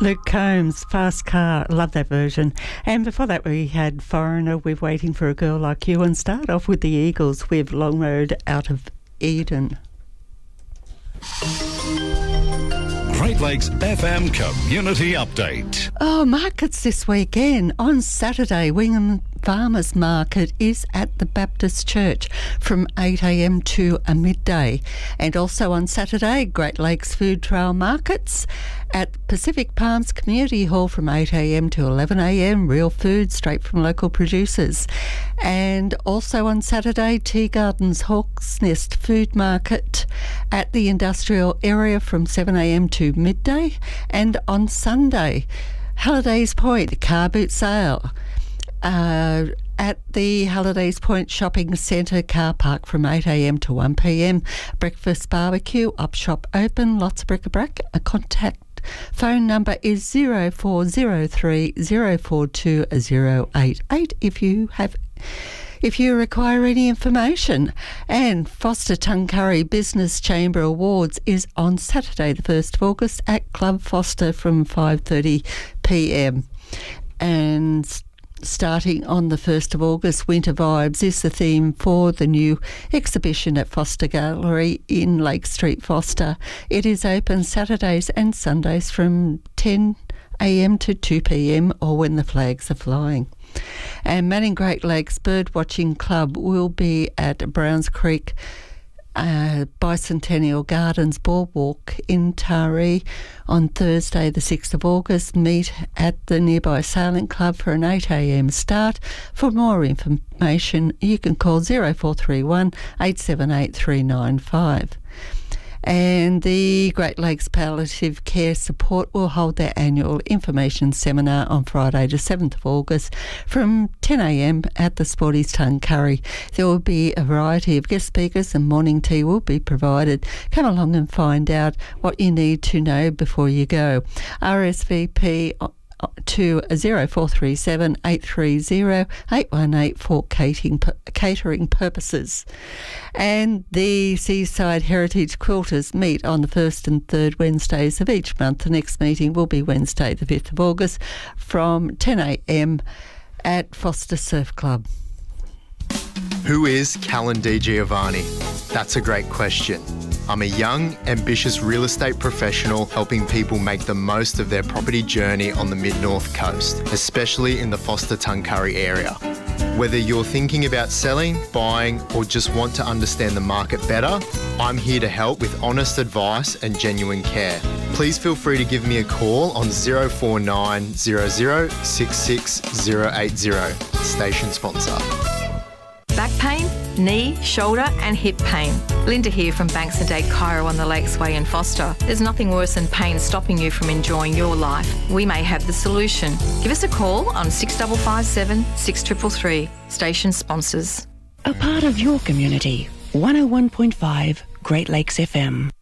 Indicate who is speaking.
Speaker 1: Luke Combs, Fast Car, love that version. And before that we had Foreigner with Waiting for a Girl Like You, and start off with the Eagles with Long Road Out of Eden.
Speaker 2: Great Lakes FM Community Update.
Speaker 1: Oh, markets this weekend. On Saturday, Wingham Farmers Market is at the Baptist Church from 8 a.m. to midday. And also on Saturday, Great Lakes Food Trail Markets at Pacific Palms Community Hall from 8 a.m. to 11 a.m. Real food straight from local producers. And also on Saturday, Tea Gardens Hawks Nest Food Market at the industrial area from 7 a.m. to midday. And on Sunday, Hallidays Point car boot sale at the Hallidays Point Shopping Centre car park from 8 a.m. to 1 p.m. Breakfast barbecue, up shop open, lots of bric-a-brac. A contact phone number is 0403 042 088 if you require any information. And Foster Tuncurry Business Chamber Awards is on Saturday the 1st of August at Club Foster from 5:30 p.m. And starting on the 1st of August, Winter Vibes is the theme for the new exhibition at Foster Gallery in Lake Street, Foster. It is open Saturdays and Sundays from 10 a.m. to 2 p.m. or when the flags are flying. And Manning Great Lakes Birdwatching Club will be at Browns Creek Bicentennial Gardens Boardwalk in Taree on Thursday the 6th of August. Meet at the nearby Sailing Club for an 8 a.m. start. For more information you can call 0431 878 395. And the Great Lakes Palliative Care Support will hold their annual information seminar on Friday the 7th of August from 10 a.m. at the Sporties Tuncurry. There will be a variety of guest speakers and morning tea will be provided. Come along and find out what you need to know before you go. RSVP to 0437 830 818 for catering purposes. And the Seaside Heritage Quilters meet on the 1st and 3rd Wednesdays of each month. The next meeting will be Wednesday the 5th of August from 10 a.m. at Foster Surf Club.
Speaker 3: Who is Callan Di Giovanni? That's a great question. I'm a young, ambitious real estate professional helping people make the most of their property journey on the Mid-North Coast, especially in the Foster Tuncurry area. Whether you're thinking about selling, buying, or just want to understand the market better, I'm here to help with honest advice and genuine care. Please feel free to give me a call on 049 00 66 080. Station sponsor.
Speaker 4: Back pain, knee, shoulder and hip pain. Linda here from Banks and Dade Chiro on the Lakesway in Foster. There's nothing worse than pain stopping you from enjoying your life. We may have the solution. Give us a call on 6557 6333. Station sponsors.
Speaker 5: A part of your community. 101.5 Great Lakes FM.